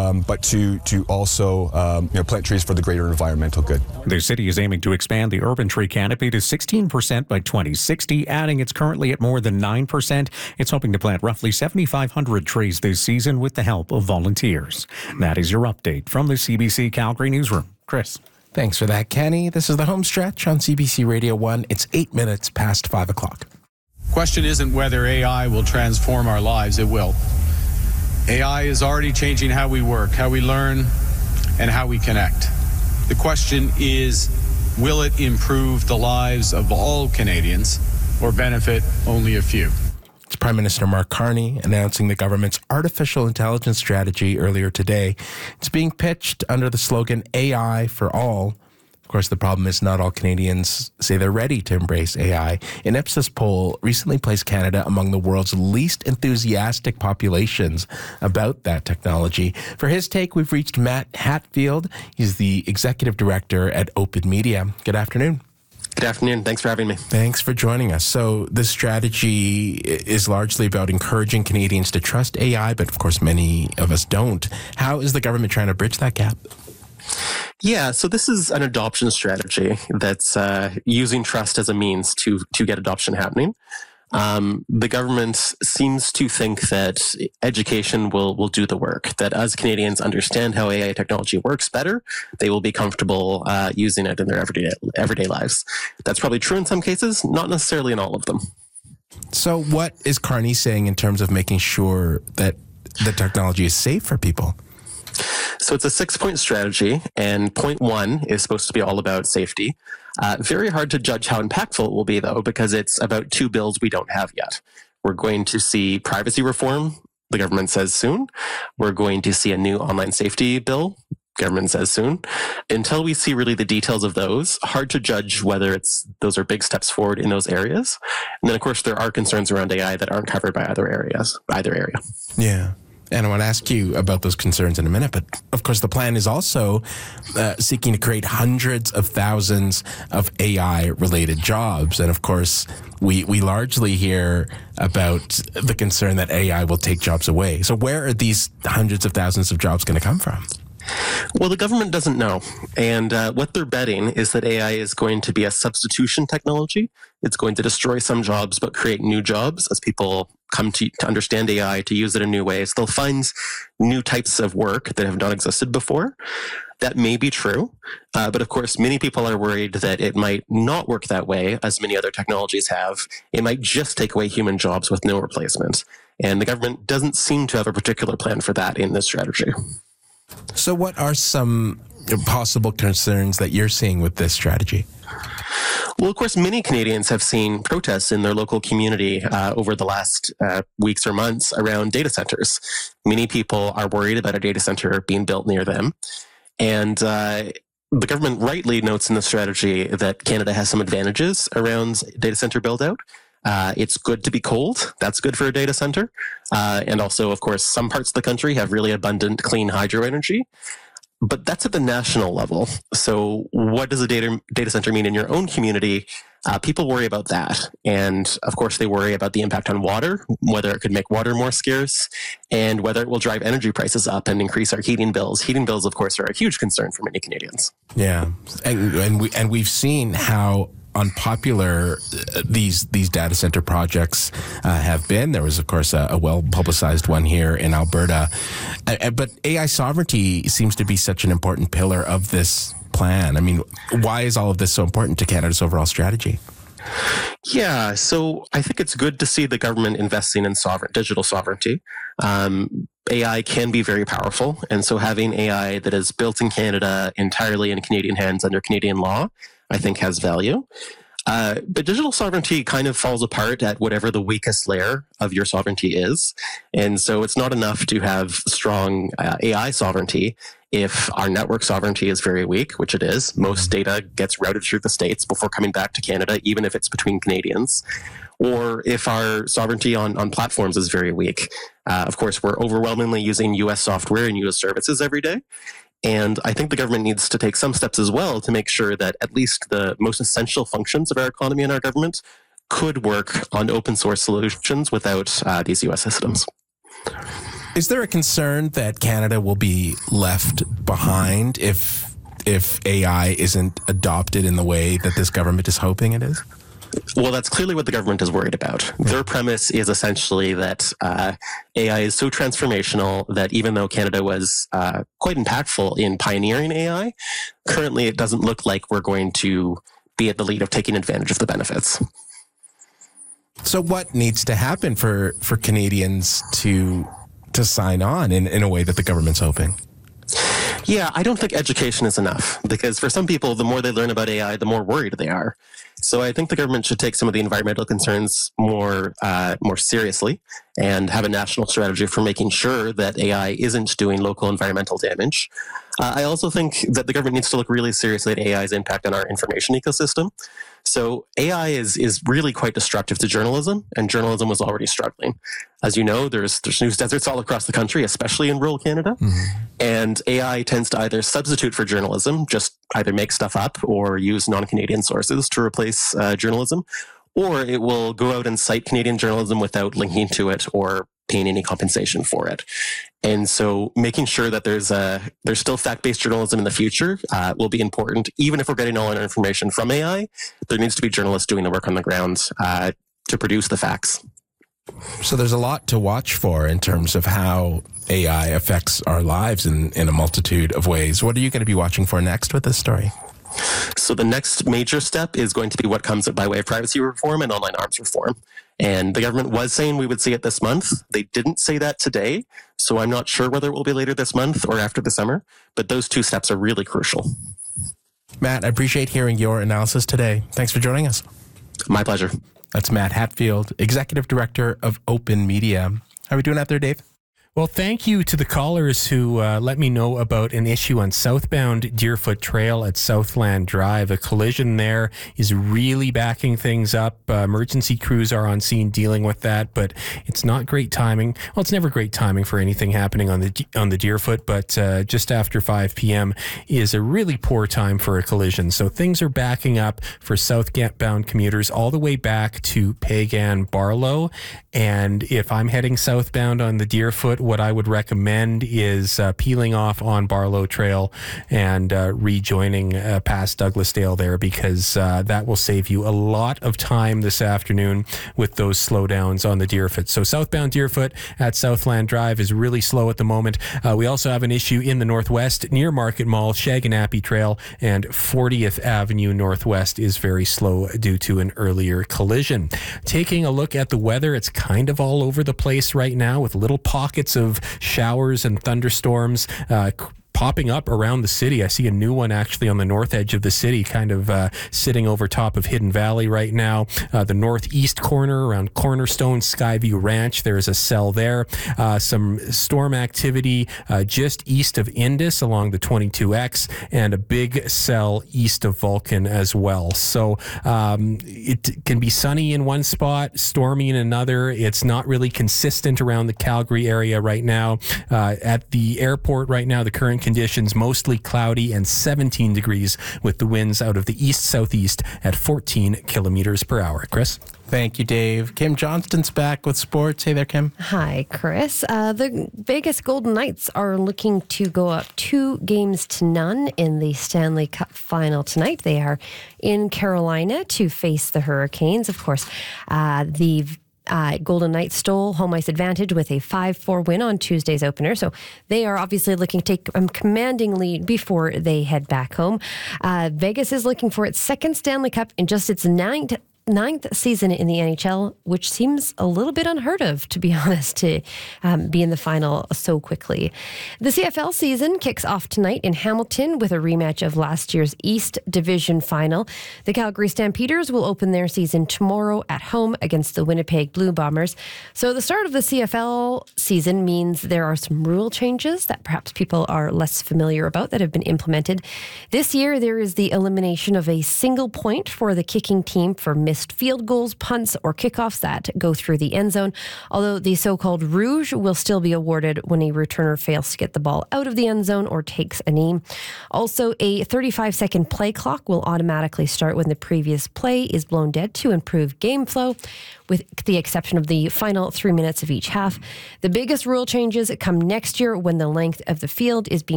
but to also plant trees for the greater environmental good. The city is aiming to expand the urban tree canopy to 16% by 2060, adding it's currently at more than 9%. It's hoping to plant roughly 7,500 trees this season with the help of volunteers. That is your update from the CBC Calgary Newsroom. Chris. Thanks for that, Kenny. This is the home stretch on CBC Radio 1. It's 8 minutes past 5 o'clock. Question isn't whether AI will transform our lives. It will. AI is already changing how we work, how we learn, and how we connect. The question is, will it improve the lives of all Canadians or benefit only a few? It's Prime Minister Mark Carney announcing the government's artificial intelligence strategy earlier today. It's being pitched under the slogan AI for all. Of course, the problem is not all Canadians say they're ready to embrace AI. An Ipsos poll recently placed Canada among the world's least enthusiastic populations about that technology. For his take, we've reached Matt Hatfield. He's the executive director at Open Media. Good afternoon. Good afternoon. Thanks for having me. Thanks for joining us. So this strategy is largely about encouraging Canadians to trust AI, but of course many of us don't. How is the government trying to bridge that gap? Yeah, so this is an adoption strategy that's using trust as a means to get adoption happening. The government seems to think that education will do the work, that as Canadians understand how AI technology works better, they will be comfortable using it in their everyday lives. That's probably true in some cases, not necessarily in all of them. So what is Carney saying in terms of making sure that the technology is safe for people? So it's a 6-point strategy, and point 1 is supposed to be all about safety. Very hard to judge how impactful it will be, though, because it's about 2 bills we don't have yet. We're going to see privacy reform, the government says soon. We're going to see a new online safety bill, government says soon. Until we see really the details of those, hard to judge whether those are big steps forward in those areas. And then, of course, there are concerns around AI that aren't covered by either area. Yeah. And I want to ask you about those concerns in a minute. But of course, the plan is also seeking to create hundreds of thousands of AI-related jobs. And of course, we largely hear about the concern that AI will take jobs away. So where are these hundreds of thousands of jobs going to come from? Well, the government doesn't know. And what they're betting is that AI is going to be a substitution technology. It's going to destroy some jobs, but create new jobs as people come to understand AI, to use it in new ways. They'll find new types of work that have not existed before. That may be true. But of course, many people are worried that it might not work that way, as many other technologies have. It might just take away human jobs with no replacement. And the government doesn't seem to have a particular plan for that in this strategy. So what are some possible concerns that you're seeing with this strategy? Well, of course, many Canadians have seen protests in their local community over the last weeks or months around data centers. Many people are worried about a data center being built near them. And the government rightly notes in the strategy that Canada has some advantages around data center build-out. It's good to be cold. That's good for a data center. And also, of course, some parts of the country have really abundant clean hydro energy. But that's at the national level. So what does a data center mean in your own community? People worry about that. And of course, they worry about the impact on water, whether it could make water more scarce, and whether it will drive energy prices up and increase our heating bills. Heating bills, of course, are a huge concern for many Canadians. Yeah. And we've seen how unpopular these data center projects have been. There was, of course, a well-publicized one here in Alberta. But AI sovereignty seems to be such an important pillar of this plan. I mean, why is all of this so important to Canada's overall strategy? Yeah, so I think it's good to see the government investing in digital sovereignty. AI can be very powerful, and so having AI that is built in Canada entirely in Canadian hands under Canadian law, I think has value. But digital sovereignty kind of falls apart at whatever the weakest layer of your sovereignty is. And so it's not enough to have strong AI sovereignty if our network sovereignty is very weak, which it is. Most data gets routed through the States before coming back to Canada, even if it's between Canadians. Or if our sovereignty on platforms is very weak. Of course, we're overwhelmingly using US software and US services every day. And I think the government needs to take some steps as well to make sure that at least the most essential functions of our economy and our government could work on open source solutions without these US systems. Is there a concern that Canada will be left behind if AI isn't adopted in the way that this government is hoping it is? Well, that's clearly what the government is worried about. Their premise is essentially that AI is so transformational that even though Canada was quite impactful in pioneering AI, currently it doesn't look like we're going to be at the lead of taking advantage of the benefits. So what needs to happen for Canadians to sign on in a way that the government's hoping? Yeah, I don't think education is enough, because for some people, the more they learn about AI, the more worried they are. So I think the government should take some of the environmental concerns more seriously and have a national strategy for making sure that AI isn't doing local environmental damage. I also think that the government needs to look really seriously at AI's impact on our information ecosystem. So AI is really quite destructive to journalism, and journalism was already struggling. As you know, there's news deserts all across the country, especially in rural Canada. Mm-hmm. And AI tends to either substitute for journalism, just either make stuff up or use non-Canadian sources to replace journalism, or it will go out and cite Canadian journalism without linking to it or paying any compensation for it. And so making sure that there's still fact-based journalism in the future will be important. Even if we're getting all our information from AI, there needs to be journalists doing the work on the ground to produce the facts. So there's a lot to watch for in terms of how AI affects our lives in a multitude of ways. What are you going to be watching for next with this story? So the next major step is going to be what comes by way of privacy reform and online arms reform. And the government was saying we would see it this month. They didn't say that today, so I'm not sure whether it will be later this month or after the summer, but those two steps are really crucial. Matt, I appreciate hearing your analysis today. Thanks for joining us. My pleasure. That's Matt Hatfield, Executive Director of Open Media. How are we doing out there, Dave? Well, thank you to the callers who let me know about an issue on southbound Deerfoot Trail at Southland Drive. A collision there is really backing things up. Emergency crews are on scene dealing with that, but it's not great timing. Well, it's never great timing for anything happening on the Deerfoot, but just after 5 p.m. is a really poor time for a collision. So things are backing up for southbound commuters all the way back to Pagan Barlow. And if I'm heading southbound on the Deerfoot, what I would recommend is peeling off on Barlow Trail and rejoining past Douglasdale there, because that will save you a lot of time this afternoon with those slowdowns on the Deerfoot. So southbound Deerfoot at Southland Drive is really slow at the moment. We also have an issue in the northwest near Market Mall, Shaganappy Trail, and 40th Avenue Northwest is very slow due to an earlier collision. Taking a look at the weather, it's kind of all over the place right now with little pockets of showers and thunderstorms popping up around the city. I see a new one actually on the north edge of the city, kind of sitting over top of Hidden Valley right now. The northeast corner around Cornerstone Skyview Ranch, there is a cell there. Some storm activity just east of Indus along the 22X, and a big cell east of Vulcan as well. So it can be sunny in one spot, stormy in another. It's not really consistent around the Calgary area right now. At the airport right now, the current conditions mostly cloudy and 17 degrees with the winds out of the east-southeast at 14 kilometers per hour. Chris? Thank you, Dave. Kim Johnston's back with sports. Hey there, Kim. Hi, Chris. The Vegas Golden Knights are looking to go up 2-0 in the Stanley Cup final tonight. They are in Carolina to face the Hurricanes. Of course, the Golden Knights stole home ice advantage with a 5-4 win on Tuesday's opener. So they are obviously looking to take a commanding lead before they head back home. Vegas is looking for its second Stanley Cup in just its ninth season in the NHL, which seems a little bit unheard of, to be honest, to be in the final so quickly. The CFL season kicks off tonight in Hamilton with a rematch of last year's East Division final. The Calgary Stampeders will open their season tomorrow at home against the Winnipeg Blue Bombers. So the start of the CFL season means there are some rule changes that perhaps people are less familiar about that have been implemented. This year, there is the elimination of a single point for the kicking team for missed missed field goals, punts, or kickoffs that go through the end zone, although the so-called rouge will still be awarded when a returner fails to get the ball out of the end zone or takes a knee. Also, a 35-second play clock will automatically start when the previous play is blown dead to improve game flow, with the exception of the final 3 minutes of each half. The biggest rule changes come next year when the length of the field is being